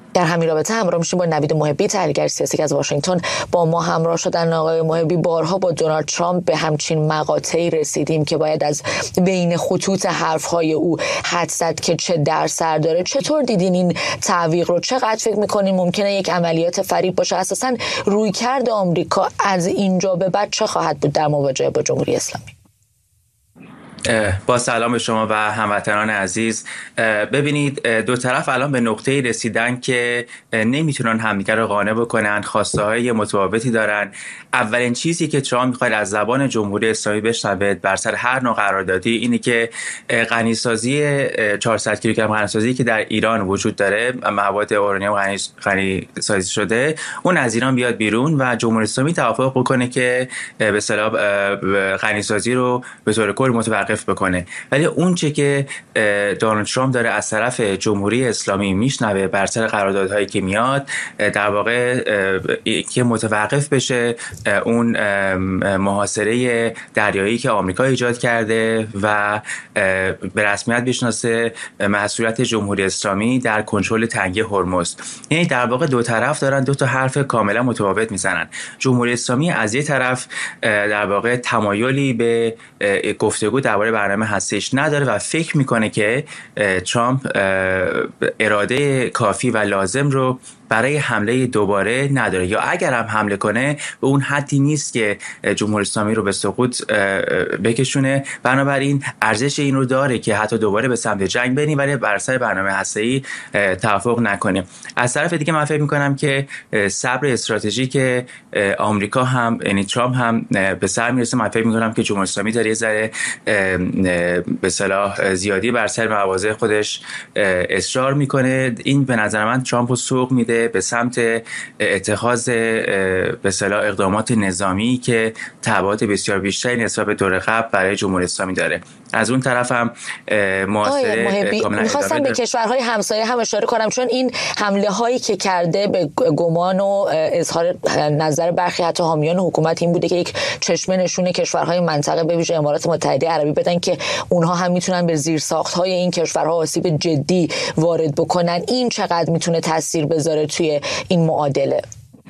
در همین رابطه همراه میشیم با نوید محبی، تحلیلگر سیاسی که از واشنگتن با ما همراه شدن. آقای محبی، بارها با دونالد ترامپ به همچین مقاطعی رسیدیم که باید از بین خطوط حرفهای او حد زد که چه در سر داره. چطور دیدین این تعویق رو؟ چقدر فکر میکنین ممکنه یک عملیات فریب باشه؟ اساساً رویکرد آمریکا از اینجا به بعد چه خواهد بود در مواجهه با جمهوری اسلامی؟ با سلام به شما و هموطنان عزیز. ببینید، دو طرف الان به نقطه‌ای رسیدن که نمیتونن همدیگر رو قانع بکنن، خواسته‌های متفاوتی دارن. اولین چیزی که ترامپ میخواد از زبان جمهوری اسلامی بشنوه بر سر هر نوع قراردادی اینه که غنیسازی 400 کیلوگرم غنیسازی که در ایران وجود داره، مواد اورانیوم غنیسازی شده، اون از ایران بیاد بیرون و جمهوری اسلامی توافق بکنه که به اصطلاح غنیسازی رو به طور کل متوقف بکنه. ولی اون چه که دونالد ترامپ داره از طرف جمهوری اسلامی میشنوه بر سر قراردادهایی که میاد، در واقع که متوقف بشه اون محاصره دریایی که آمریکا ایجاد کرده و به رسمیت بشناسه مسئولیت جمهوری اسلامی در کنترل تنگه هرمز. یعنی در واقع دو طرف دارن دو تا حرف کاملا متفاوت میزنن. جمهوری اسلامی از یک طرف در واقع تمایلی به گفتگو درباره برنامه هستیش نداره و فکر میکنه که ترامپ اراده کافی و لازم رو برای حمله دوباره نداره، یا اگر هم حمله کنه به اون حدی نیست که جمهوری اسلامی رو به سقوط بکشونه. بنابراین ارزش این رو داره که حتی دوباره به سمت جنگ بریم ولی بر سر برنامه هسته‌ای توافق نکنیم. از طرف دیگه من فکر میکنم که صبر استراتژیک آمریکا هم، یعنی ترامپ هم به سر میرسه. من فکر میکنم که جمهوری اسلامی داره یه ذره به اصطلاح زیادی بر سر مواضع خودش اصرار میکنه. این به نظر من ترامپ رو سوق میده به سمت اتخاذ به اصطلاح اقدامات نظامی که تبعات بسیار بیشتری نسبت به دور قبل برای جمهوری اسلامی داره. از اون طرف هم محبی، میخواستم به کشورهای همسایه هم اشاره کنم، چون این حمله هایی که کرده به گمان و اظهار نظر برخی حتی حامیان حکومت این بوده که یک چشمه نشون کشورهای منطقه به ویژه امارات متحده عربی بدن که اونها هم میتونن به زیرساخت‌های این کشورها آسیب جدی وارد بکنن. این چقدر میتونه تاثیر بذاره توی این معادله؟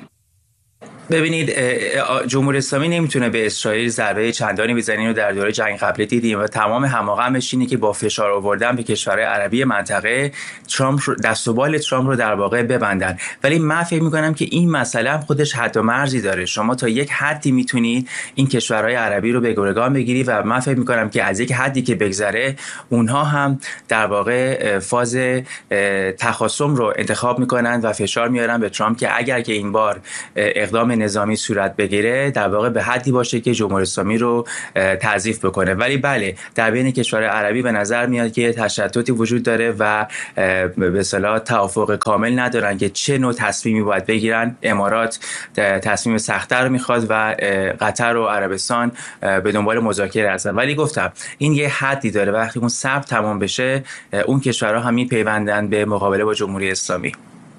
ببینید، جمهوری اسلامی نمیتونه به اسرائیل ضربه چندانی بزنه رو در دوره جنگ قبلی دیدیم و تمام هماغمش اینه که با فشار آوردن به کشورهای عربی منطقه ترامپ دست و بال ترامپ رو در واقع ببندن. ولی من فکر میکنم که این مسئله هم خودش حد و مرزی داره. شما تا یک حدی میتونید این کشورهای عربی رو به گروگان بگیری و من فکر میکنم که از یک حدی که بگذره اونها هم در واقع فاز تخاصم رو انتخاب میکنن و فشار میارن به ترامپ که اگر که این بار اقدام نظامی صورت بگیره در واقع به حدی باشه که جمهوری اسلامی رو تضعیف بکنه. ولی بله، در بین کشورهای عربی به نظر میاد که تشتتی وجود داره و به اصطلاح توافق کامل ندارن که چه نوع تصمیمی باید بگیرن. امارات تصمیم سخت‌تر رو میخواد و قطر و عربستان به دنبال مذاکره هستن. ولی گفتم این یه حدی داره، وقتی اون صبر تمام بشه اون کشورها هم میپیوندن به مقابله با جمهوری اسلامی.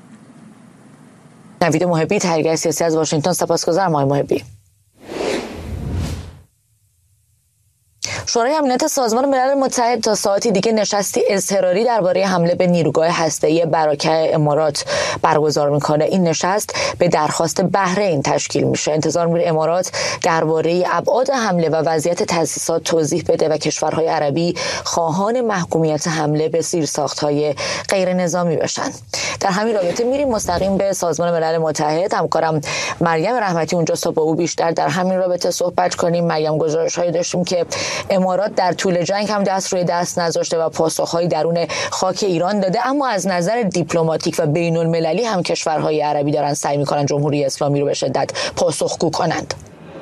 نوید محبی، تحلیلگر سیاسی از واشنگتن. سپاسگزارم آقای محبی. شورای امنیت سازمان ملل متحد تا ساعتی دیگه نشستی اضطراری درباره حمله به نیروگاه هسته‌ای براکه امارات برگزار میکنه. این نشست به درخواست بحرین تشکیل میشه. انتظار میره امارات درباره ابعاد حمله و وضعیت تأسیسات توضیح بده و کشورهای عربی خواهان محکومیت حمله به زیرساخت‌های غیر نظامی بشن. در همین رابطه میریم مستقیم به سازمان ملل متحد. همکارم مریم رحمتی اونجاست تا با او بیشتر در همین رابطه صحبت کنیم. مریم، گزارش‌هایی داشتیم که امارات در طول جنگ هم دست روی دست نذاشته و پاسخ‌هایی درون خاک ایران داده، اما از نظر دیپلماتیک و بین‌المللی هم کشورهای عربی دارن سعی می‌کنن جمهوری اسلامی رو به شدت پاسخگو کنند.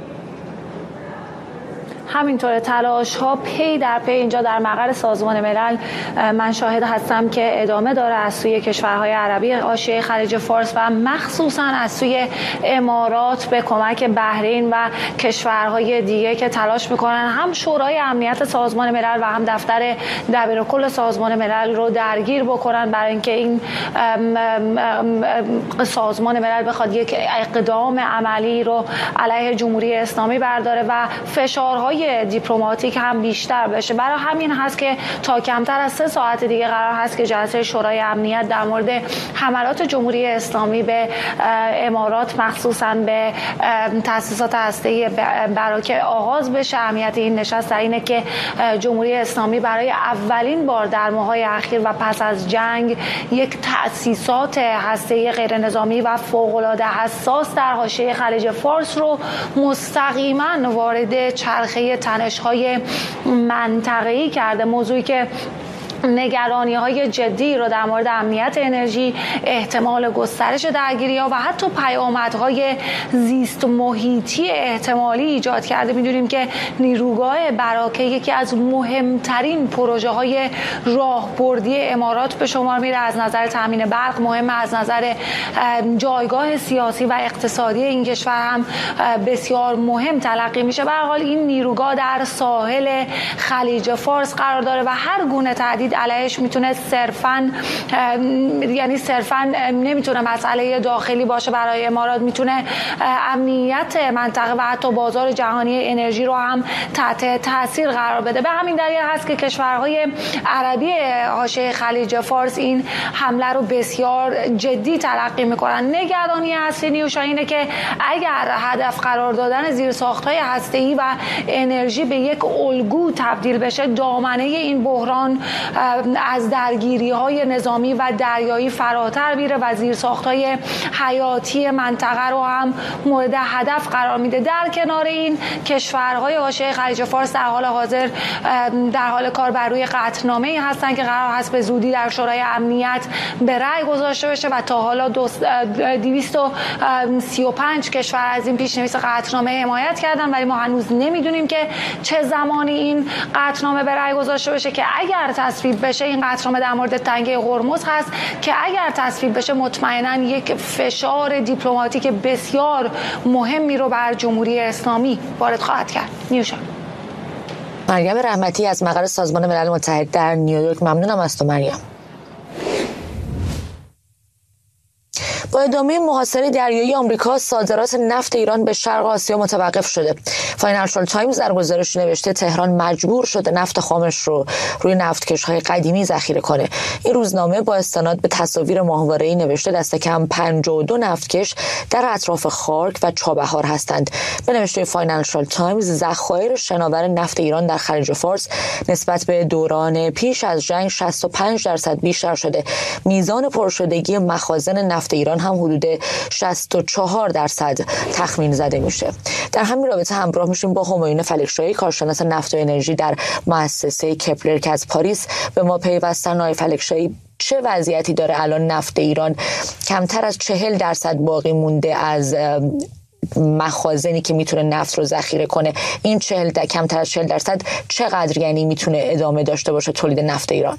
همینطور تلاش ها پی در پی اینجا در مقر سازمان ملل من شاهد هستم که ادامه داره از سوی کشورهای عربی حاشیه خلیج فارس و مخصوصا از سوی امارات به کمک بحرین و کشورهای دیگه که تلاش میکنن هم شورای امنیت سازمان ملل و هم دفتر دبیرکل سازمان ملل رو درگیر بکنن برای اینکه این سازمان ملل بخواد یک اقدام عملی رو علیه جمهوری اسلامی برداره و فشارهای های دیپلماتیک هم بیشتر بشه. برای همین هست که تا کمتر از 3 ساعت دیگه قرار هست که جلسه شورای امنیت در مورد حملات جمهوری اسلامی به امارات مخصوصاً به تأسیسات هسته‌ای براکه آغاز بشه. اهمیت این نشست در اینه که جمهوری اسلامی برای اولین بار در ماه‌های اخیر و پس از جنگ یک تأسیسات هسته‌ای غیر نظامی و فوق‌العاده حساس در حاشیه خلیج فارس رو مستقیما وارد چرخه تنش‌های منطقه‌ای کرده. موضوعی که نگرانی‌های جدی رو در مورد امنیت انرژی، احتمال گسترش درگیری‌ها و حتی پیامدهای زیست محیطی احتمالی ایجاد کرده. می‌دونیم که نیروگاه براکه یکی از مهمترین پروژه‌های راهبردی امارات به شمار میره. از نظر تامین برق مهمه، از نظر جایگاه سیاسی و اقتصادی این کشور هم بسیار مهم تلقی میشه. به هر حال این نیروگاه در ساحل خلیج فارس قرار داره و هر گونه تهدید علیهش میتونه صرفاً نمیتونه مسئله داخلی باشه برای امارات، میتونه امنیت منطقه و حتی بازار جهانی انرژی رو هم تحت تاثیر قرار بده. به همین دلیل هست که کشورهای عربی حاشیه خلیج فارس این حمله رو بسیار جدی تلقی میکنن. نگرانی اصلی نیوشا اینه که اگر هدف قرار دادن زیرساخت‌های هسته‌ای و انرژی به یک الگو تبدیل بشه، دامنه این بحران از درگیری‌های نظامی و دریایی فراتر میره و زیرساخت‌های حیاتی منطقه رو هم مورد هدف قرار میده. در کنار این کشورهای حاشیه خلیج فارس در حال حاضر در حال کار بر روی قطعنامه‌ای هستن که قرار هست به زودی در شورای امنیت به رأی گذاشته بشه و تا حالا 235 کشور از این پیشنویس قطعنامه حمایت کردن، ولی ما هنوز نمیدونیم که چه زمانی این قطعنامه به رأی گذاشته بشه که اگر تصویب بشه این قطعنامه در مورد تنگه هرمز هست که اگر تصویب بشه مطمئناً یک فشار دیپلماتیک بسیار مهمی رو بر جمهوری اسلامی وارد خواهد کرد. نیوشا. مریم رحمتی از مقر سازمان ملل متحد در نیویورک، ممنونم از تو مریم. با ادامه محاصره دریایی آمریکا، صادرات نفت ایران به شرق آسیا متوقف شده. فاینانشال تایمز در گزارش نوشته تهران مجبور شده نفت خامش رو روی نفتکش‌های قدیمی ذخیره کنه. این روزنامه با استناد به تصاویر ماهواره‌ای نوشته دست کم 52 نفتکش در اطراف خارک و چابهار هستند. به نوشته فاینانشال تایمز، ذخایر شناور نفت ایران در خلیج فارس نسبت به دوران پیش از جنگ 65% بیشتر شده. میزان پرشدگی مخازن نفت ایران هم حدود 64% تخمین زده میشه. در همین رابطه همراه میشیم با همایون فلکشاهی، کارشناس نفت و انرژی در مؤسسه کپلر که از پاریس به ما پیوستن. آقای فلکشاهی، چه وضعیتی داره الان نفت ایران؟ کمتر از 40% باقی مونده از مخازنی که میتونه نفت رو ذخیره کنه. این کمتر از 40% چقدر یعنی میتونه ادامه داشته باشه تولید نفت ایران؟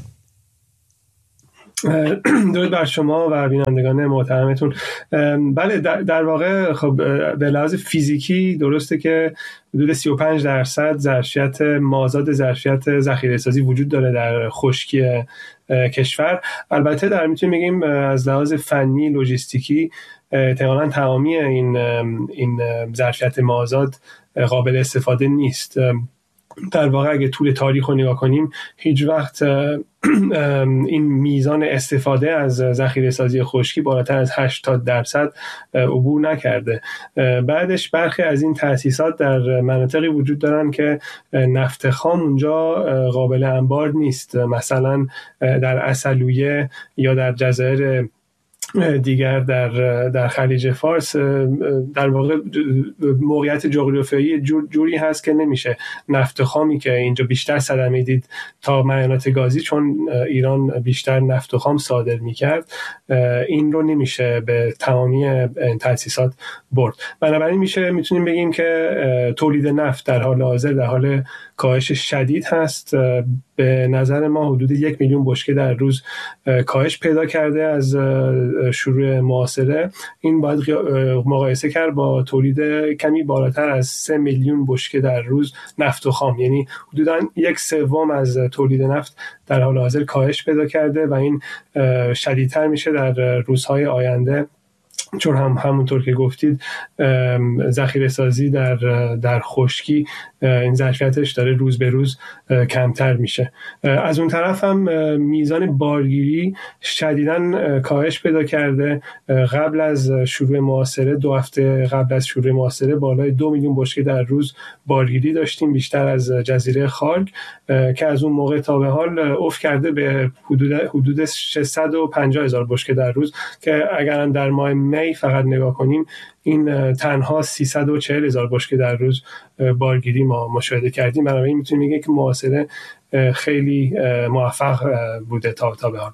درود بر شما و بینندگان محترمتون. بله، در واقع خب به لحاظ فیزیکی درسته که حدود 35% ظرفیت مازاد ظرفیت ذخیره سازی وجود داره در خشکی کشور. البته در میتونیم بگیم از لحاظ فنی لوجستیکی تقریباً تمامی این ظرفیت مازاد قابل استفاده نیست. در واقع اگه طول تاریخ رو نگاه کنیم هیچ وقت این میزان استفاده از ذخیره سازی خشکی بالاتر از 80% عبور نکرده. بعدش برخی از این تأسیسات در مناطقی وجود دارن که نفت خام اونجا قابل انبار نیست، مثلا در عسلویه یا در جزایر دیگر در خلیج فارس. در واقع موقعیت جغرافیایی جوری هست که نمیشه نفت خامی که اینجا بیشتر صدمه دید تا معاینات گازی، چون ایران بیشتر نفت خام صادر میکرد، این رو نمیشه به تمامی تأسیسات برد. بنابراین میتونیم بگیم که تولید نفت در حال حاضر در حال کاهش شدید هست. به نظر ما حدود 1 میلیون بشکه در روز کاهش پیدا کرده از شروع محاصره. این باید مقایسه کرد با تولید کمی بالاتر از 3 میلیون بشکه در روز نفت خام، یعنی حدوداً 1/3 از تولید نفت در حال حاضر کاهش پیدا کرده و این شدیدتر میشه در روزهای آینده چون همونطور که گفتید ذخیره سازی در خشکی این ظرفیتش داره روز به روز کمتر میشه. از اون طرف هم میزان بارگیری شدیداً کاهش پیدا کرده. قبل از شروع محاصره 2 هفته قبل از شروع محاصره بالای 2 میلیون بشکه در روز بارگیری داشتیم، بیشتر از جزیره خارگ، که از اون موقع تا به حال افت کرده به حدود 650,000 بشکه در روز که اگر در ماه می فقط نگاه کنیم این تنها 340,000 بشکه در روز بارگیری ما مشاهده کردیم. بنابراین میتونیم بگیم که محاصره خیلی موفق بوده تا به حال.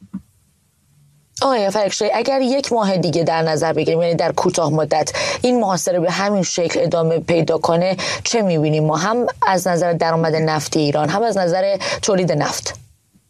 آقای فلکشاهی، اگر 1 ماه دیگه در نظر بگیریم، یعنی در کوتاه مدت این محاصره به همین شکل ادامه پیدا کنه، چه میبینیم ما، هم از نظر درآمد نفتی ایران هم از نظر تولید نفت؟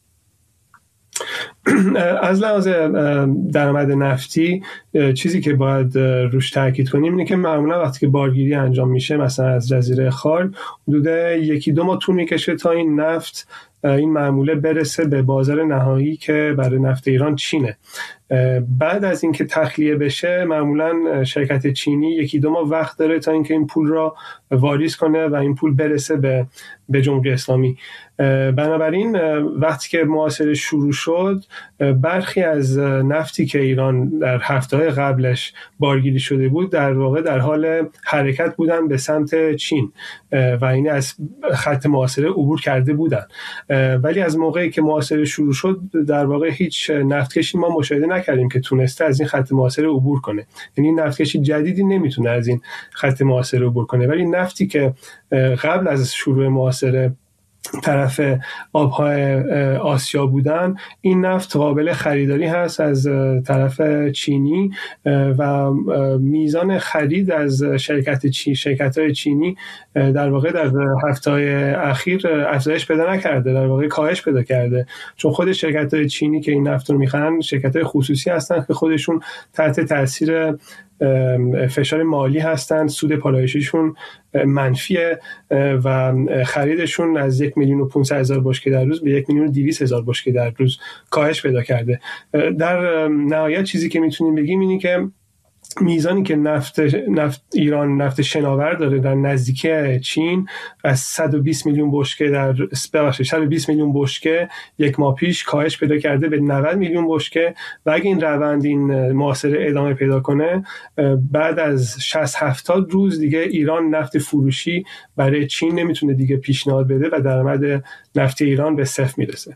از لحاظ درآمد نفتی چیزی که باید روش تاکید کنیم اینه که معمولا وقتی که بارگیری انجام میشه مثلا از جزیره خارگ حدود 1-2 ماه طول میکشه تا این نفت، این معموله برسه به بازار نهایی که برای نفت ایران چینه. بعد از اینکه تخلیه بشه معمولا شرکت چینی 1-2 ماه وقت داره تا اینکه این پول را واریز کنه و این پول برسه به جمهوری اسلامی. بنابراین وقتی که محاصره شروع شد برخی از نفتی که ایران در هفته‌های قبلش بارگیری شده بود در واقع در حال حرکت بودن به سمت چین و این از خط محاصره عبور کرده بودن. ولی از موقعی که محاصره شروع شد در واقع هیچ نفتکشی ما مشاهده نکردیم که تونسته از این خط محاصره عبور کنه. یعنی نفتکشی جدیدی نمیتونه از این خط محاصره عبور کنه، ولی نفتی که قبل از شروع محاصره طرف آبهای آسیا بودن، این نفت قابل خریداری هست از طرف چینی و میزان خرید از شرکت‌های چینی در واقع در هفته‌های اخیر افزایش پیدا نکرده، در واقع کاهش پیدا کرده، چون خود شرکت‌های چینی که این نفت رو میخرن شرکت‌های خصوصی هستن که خودشون تحت تاثیر فشار مالی هستن، سود پالایشیشون منفیه و خریدشون از 1,500,000 بشکه در روز به 1,200,000 بشکه در روز کاهش پیدا کرده. در نهایت چیزی که میتونیم بگیم اینه که میزانی که نفت ایران نفت شناور داره در نزدیکی چین از 120 میلیون بشکه 120 میلیون بشکه 1 ماه پیش کاهش پیدا کرده به 90 میلیون بشکه و اگه این روند این محاصره ادامه پیدا کنه بعد از 60-70 روز دیگه ایران نفت فروشی برای چین نمیتونه دیگه پیشنهاد بده و درآمد نفت ایران به صفر میرسه.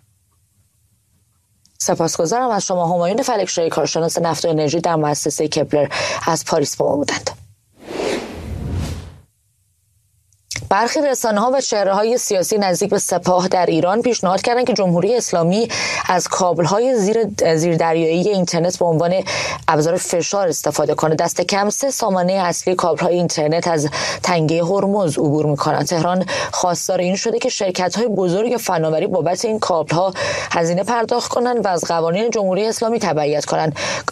سپاسگزارم از شما. همایون فلکشاهی، کارشناس نفت و انرژی در مؤسسه کپلر از پاریس با ما بودند. برخی رسانه‌ها و چهره‌های سیاسی نزدیک به سپاه در ایران پیشنهاد کردند که جمهوری اسلامی از کابل‌های زیردریایی اینترنت به عنوان ابزار فشار استفاده کنه. دست کم 3 سامانه اصلی کابل‌های اینترنت از تنگه هرمز عبور می‌کنند. تهران خواستار این شده که شرکت‌های بزرگ فناوری بابت این کابل‌ها هزینه پرداخت کنند و از قوانین جمهوری اسلامی تبعیت کنند.